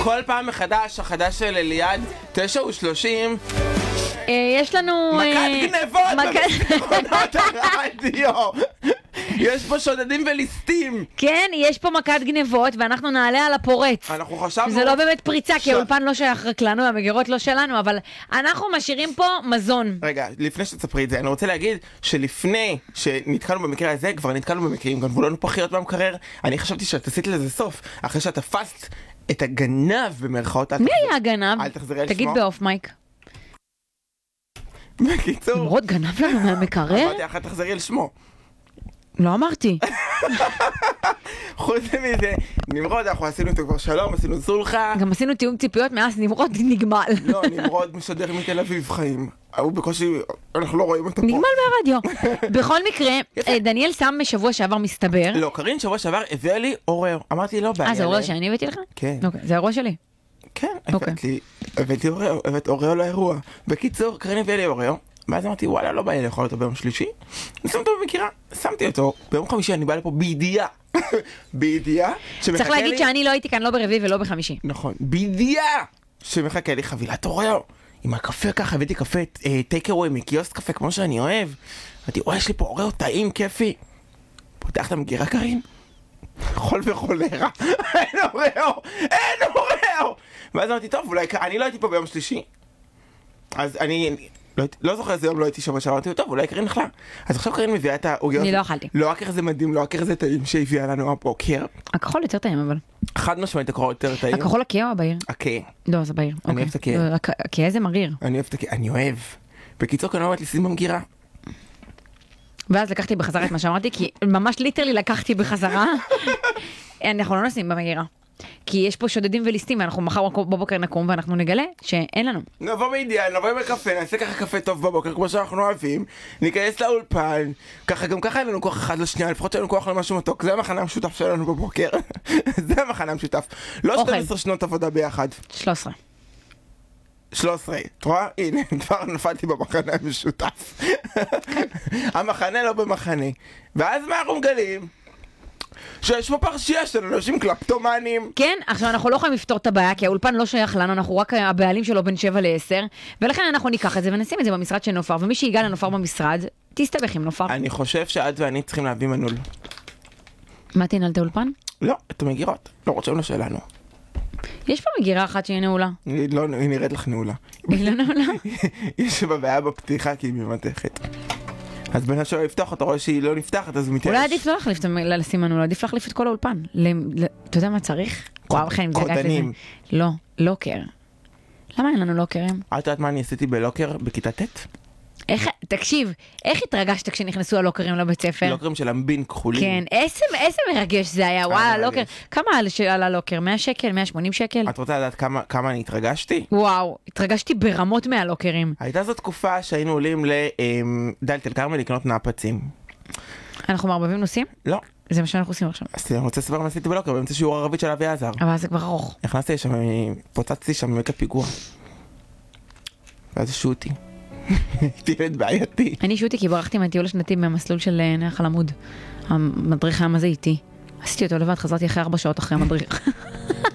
כל פעם מחדש, החדש של אליעד, 9:30. יש לנו... מכת גנבות במסכונות הרדיו. יש פה שודדים וליסטים. כן, יש פה מכת גנבות, ואנחנו נעלה על הפורץ. אנחנו חשבנו... זה לא באמת פריצה, כי האולפן לא שייך רק לנו, המגירות לא שלנו, אבל אנחנו משאירים פה מזון. רגע, לפני שתספרי את זה, אני רוצה להגיד שלפני שנתקלנו במקרה הזה, כבר נתקלנו במקרים, גנבו לנו פחיות במקרר. אני חשבתי שאת עשית לזה סוף, אחרי שאת תפסת את הגנב במרכאות. מי היה הגנב? אל תחזרי על שמו. תגיד באוף מייק. בקיצור. נמרוד גנב לנו מהמקרר? אמרתי, אחת תחזרי על שמו. לא אמרתי. חוץ מזה, נמרוד, אנחנו עשינו אותו כבר שלום, עשינו סולחה. גם עשינו תיאום ציפיות, מאז נמרוד נגמל. לא, נמרוד משדר מתל אביב חיים. הוא בקושי, אנחנו לא רואים אותו פה. נגמל מהרדיו. בכל מקרה, דניאל שם בשבוע שעבר מסתבר. לא, קרין שבוע שעבר הביאה לי אוריו. אמרתי לא, בעיה. זה אוריו שאני הבאתי לך? כן. זה האירוע שלי. כן, הבאתי אוריו, הבאת אוריו לאירוע. בקיצור, קרין הביאה לי אוריו. ואז אמרתי, וואלה, לא בא לי לאכול אותו ביום שלישי. אני שם אותו במקירה, שמתי אותו. ביום חמישי אני בא לפה בידיעה. בידיעה שמחכה לי... צריך להגיד שאני לא הייתי כאן לא ברביעי ולא בחמישי. נכון, בידיעה שמחכה לי חבילת אוריו. עם הקפה ככה, הבאתי קפה טייקווי מקיוסק קפה כמו שאני אוהב. אמרתי, וואי, יש לי פה אוריו טעים, כיפי. פותח את המגירה, קרין. חול וחולרה. אין אוריו! אין אוריו! ואז אמרתי, טוב, אולי... אני לא הייתי פה ביום שלישי. אז אני... לא זוכר איזה יום לא הייתי שבוע שאמרתי, טוב, אולי קרין נחלה. אז עכשיו קרין מביאה את העוגיות. אני לא אכלתי. לא הכר זה מדהים, לא הכר זה טעים שהביאה לנו הבוקר. הכחול יותר טעים אבל. חד משמעית הכחול יותר טעים. הכחול הקה או הבהיר? הקה. לא, זה בהיר. אני אוהב את הקה. הקה זה מריר. אני אוהב את הקה, אני אוהב. בקיצור, כאן אומרת לי, שים במגירה. ואז לקחתי בחזרה את מה שאמרתי, כי ממש ליטרלי לקחתי בחזרה. אנחנו לא נשים במגירה. כי יש פה שודדים וליסטים, ואנחנו מחר בבוקר נקום ואנחנו נגלה שאין לנו. נבוא באידיאל, נבוא עם הקפה, נעשה ככה קפה טוב בבוקר כמו שאנחנו אוהבים, ניכנס לאולפן, ככה גם ככה אין לנו כוח אחד לשנייה, לפחות שאין לנו כוח למשהו מתוק, זה המחנה המשותף שלנו בבוקר. זה המחנה המשותף. לא 12 שנות עבודה ביחד. 13. 13, את רואה? הנה, כבר נפלתי במחנה המשותף. המחנה לא במחנה. ואז מה אנחנו מגלים? שיש פה פרשייה של אנשים קלפטומנים. כן, עכשיו אנחנו לא יכולים לפתור את הבעיה, כי האולפן לא שייך לנו, אנחנו רק הבעלים שלו בין 7 ל-10, ולכן אנחנו ניקח את זה ונשים את זה במשרד של נופר, ומי שיגע לנופר במשרד, תסתבך עם נופר. אני חושב שאת ואני צריכים להביא מנעול. מה תנעל את האולפן? לא, את המגירות. לא רוצים לשאלנו. יש פה מגירה אחת שהיא נעולה. היא נראית לך נעולה. היא לא נעולה? יש בעיה בפתיחה כי היא ממתכת. אז בין השאר יפתח, אתה רואה שהיא לא נפתחת, אז הוא מתייאש. אולי עדיף לא להחליף לשים מנעול, עדיף להחליף את כל האולפן. אתה יודע מה צריך? קורדנים. לא, לוקר. למה אין לנו לוקרים? את יודעת מה אני עשיתי בלוקר בכיתה ט'? תקשיב, איך התרגשת כשנכנסו הלוקרים לבית ספר? לוקרים של אמבין כחולים. כן, איזה מרגש זה היה, וואלה, לוקר. כמה על הלוקר? 100 שקל? 180 שקל? את רוצה לדעת כמה אני התרגשתי? וואו, התרגשתי ברמות מהלוקרים. הייתה זו תקופה שהיינו עולים לדלית אל כרמל לקנות נפצים. אנחנו מערבבים נושאים? לא. זה מה שאנחנו עושים עכשיו. אז אני רוצה לספר מה עשיתי בלוקר, באמצע שיעור ערבית של אבי עזר. אבל זה כבר ארוך. נכנסתי לשם, פוצצתי שם במקרה פיגוע. ואז השו אותי. ילד בעייתי. אני שותי כי ברחתי מהטיול השנתי מהמסלול של נחל עמוד. המדריך היה מה זה איתי. עשיתי אותו לבד, חזרתי אחרי 4 שעות אחרי המדריך.